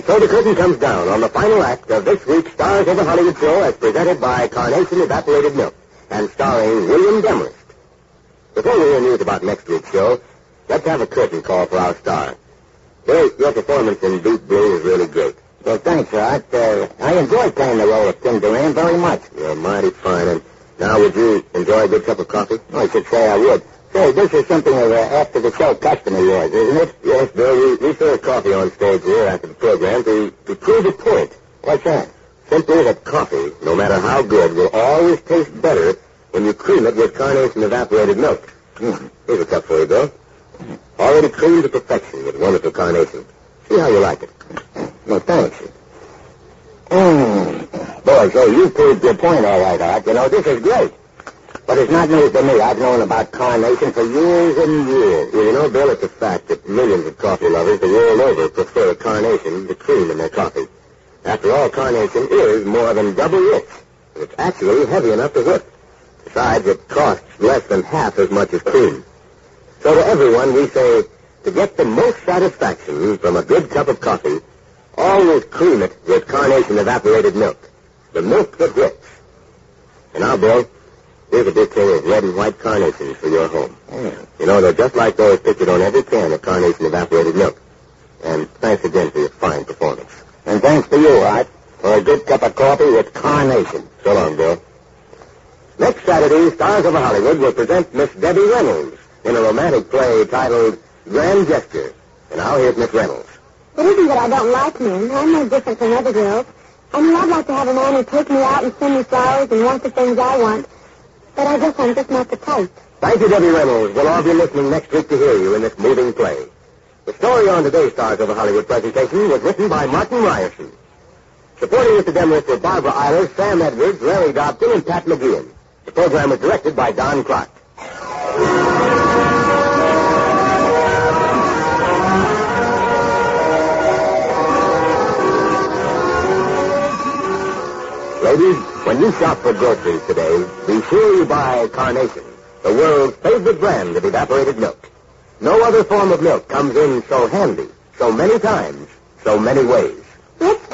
so the curtain comes down on the final act of this week's Stars Over Hollywood show as presented by Carnation Evaporated Milk and starring William Demarest. Before we hear news about next week's show, let's have a curtain call for our star. Bill, your performance in Deep Blue is really great. Well, thanks, Art. I enjoyed playing the role of Tim Duran very much. You're mighty fine. And now, would you enjoy a good cup of coffee? Oh, I should say I would. Say, this is something of after the show custom of yours, isn't it? Yes, Bill. We serve coffee on stage here after the program to prove a point. What's that? Simply that coffee, no matter how good, will always taste better when you cream it with Carnation Evaporated Milk. Here's a cup for you, Bill. Already creamed to perfection with wonderful Carnation. See how you like it. Well, thanks. Boy, so you proved your point all right, Art. You know, this is great. But it's not news to me. I've known about Carnation for years and years. Well, you know, Bill, it's a fact that millions of coffee lovers the world over prefer Carnation to cream in their coffee. After all, Carnation is more than double rich. It's actually heavy enough to whip. Besides, it costs less than half as much as cream. So to everyone, we say, to get the most satisfaction from a good cup of coffee, always cream it with Carnation Evaporated Milk. The milk that whips. And now, Bill, here's a bouquet of red and white carnations for your home. You know, they're just like those pictured on every can of Carnation Evaporated Milk. And thanks again for your fine performance. And thanks to you, Art, for a good cup of coffee with Carnation. So long, Bill. Next Saturday, Stars Over Hollywood will present Miss Debbie Reynolds in a romantic play titled Grand Gesture. And now here's Miss Reynolds. It isn't that I don't like men. I'm no different from other girls. I mean, I'd like to have a man who take me out and send me flowers and want the things I want. But I guess I'm just not the type. Thank you, Debbie Reynolds. We'll all be listening next week to hear you in this moving play. The story on today's Stars Over Hollywood presentation was written by Martin Ryerson. Supporting Mr. Demarest were Barbara Eilers, Sam Edwards, Larry Dobson, and Pat McGeehan. The program was directed by Don Clark. Ladies, when you shop for groceries today, be sure you buy Carnation, the world's favorite brand of evaporated milk. No other form of milk comes in so handy, so many times, so many ways. Let's